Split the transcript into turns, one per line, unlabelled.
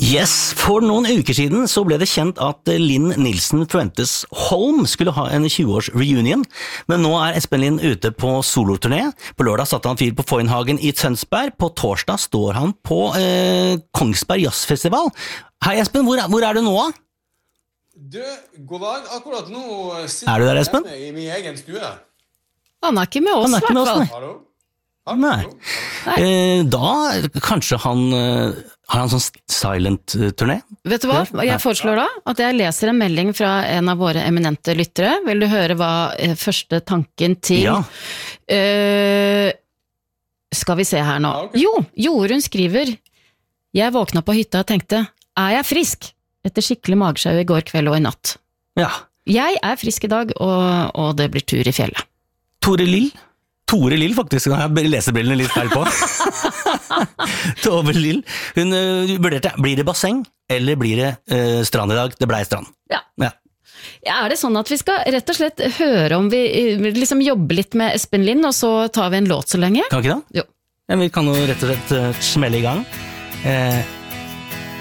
Yes, for noen uker siden så ble det kjent at Linn Nilsen Fuentes Holm skulle ha en 20-års reunion, men nå er Espen Lind ute på soloturné. På lørdag satte han fyr på Foynhagen i Tønsberg, på torsdag står han på Kongsberg Jazzfestival. Hei Espen, hvor er du nå?
Du, god dag, akkurat nå
Er du der, Espen?
I min egen stue.
Han er ikke med oss,
Han er ikke med oss, nei.
Hallo?
Nei. Da kanskje han har han sånn silent-turné?
Vet du hva? Jeg foreslår da at jeg leser en melding fra en av våre eminente lyttere. Vil du høre hva første tanken til...
Ja.
Skal vi se her nå.
Ja, okay.
Jo, Jorunn skriver: Jeg våkna på hytta og tenkte, er jeg frisk? Etter skikkelig magesjau i går kveld og i natt.
Ja.
Jeg er frisk i dag, og det blir tur i fjellet.
Tore Lill faktisk, jeg har lesebrillene litt feil på. Tove Lill, hun vurderte, blir det basseng, eller blir det strand i dag? Det ble strand.
Ja.
Ja.
Ja, er det sånn at vi skal rett og slett høre om vi liksom jobber litt med Espen Lind, og så tar vi en låt så lenge?
Kan vi ikke det?
Jo.
Ja, vi kan jo rett og slett smelle i gang.